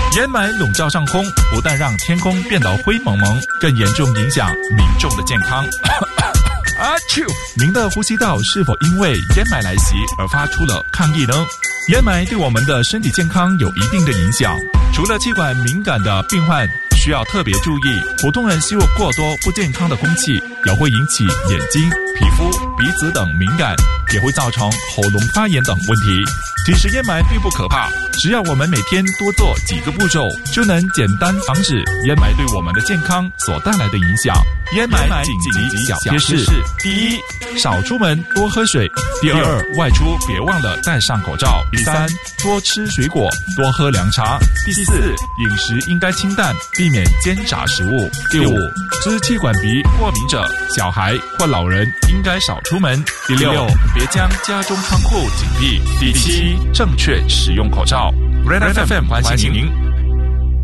烟霾笼罩上空，不但让天空变得灰蒙蒙，更严重影响民众的健康。阿啾！您的呼吸道是否因为烟霾来袭而发出了抗议呢？烟霾对我们的身体健康有一定的影响，除了气管敏感的病患需要特别注意，普通人吸入过多不健康的空气，也会引起眼睛、皮肤、鼻子等敏感，也会造成喉咙发炎等问题。其实烟霾并不可怕，只要我们每天多做几个步骤，就能简单防止烟霾对我们的健康所带来的影响。烟霾紧急小贴士：第一，少出门，多喝水；第二，外出别忘了戴上口罩；第三，多吃水果，多喝凉茶；第四，饮食应该清淡，避免煎炸食物；第五，支气管鼻过敏者、小孩或老人应该少出门；第六，别将家中仓库紧闭；第七，正确使用口罩。Red FM 欢迎您